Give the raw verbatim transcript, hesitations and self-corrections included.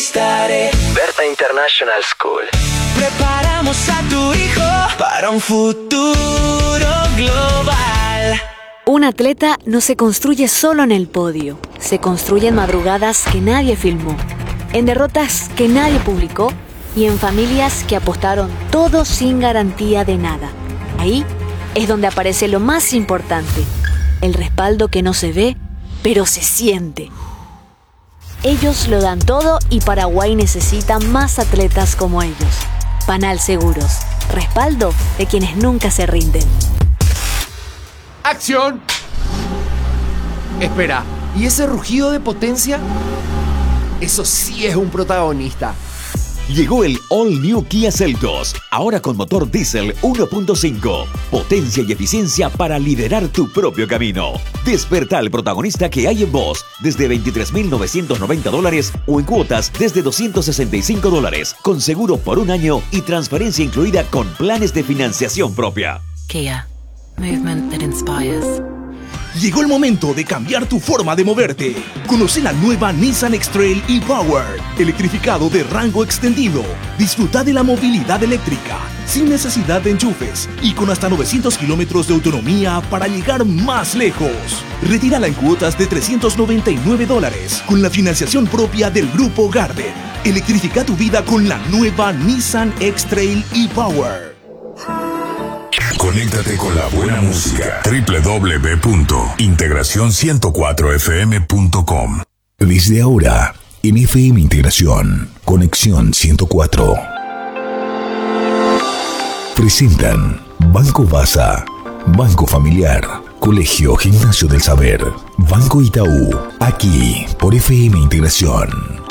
conquistaré. Berta International School. Preparamos a tu hijo para un futuro global. Un atleta no se construye solo en el podio. Se construye en madrugadas que nadie filmó, en derrotas que nadie publicó y en familias que apostaron todo sin garantía de nada. Ahí es donde aparece lo más importante, el respaldo que no se ve, pero se siente. Ellos lo dan todo y Paraguay necesita más atletas como ellos. Panal Seguros, respaldo de quienes nunca se rinden. ¡Acción! Espera, ¿y ese rugido de potencia? Eso sí es un protagonista. Llegó el All New Kia Seltos, ahora con motor diésel uno punto cinco. Potencia y eficiencia para liderar tu propio camino. Despertá al protagonista que hay en vos desde veintitrés mil novecientos noventa dólares o en cuotas desde doscientos sesenta y cinco dólares, con seguro por un año y transferencia incluida con planes de financiación propia. Kia. Movement that inspires. Llegó el momento de cambiar tu forma de moverte. Conoce la nueva Nissan X-Trail e-Power, electrificado de rango extendido. Disfruta de la movilidad eléctrica, sin necesidad de enchufes y con hasta novecientos kilómetros de autonomía para llegar más lejos. Retírala en cuotas de trescientos noventa y nueve dólares con la financiación propia del Grupo Garden. Electrifica tu vida con la nueva Nissan X-Trail e-Power. Conéctate con la buena música. doble u doble u doble u punto integración ciento cuatro f m punto com. Desde ahora, en F M Integración, Conexión ciento cuatro. Presentan Banco Baza, Banco Familiar, Colegio Gimnasio del Saber, Banco Itaú, aquí por F M Integración.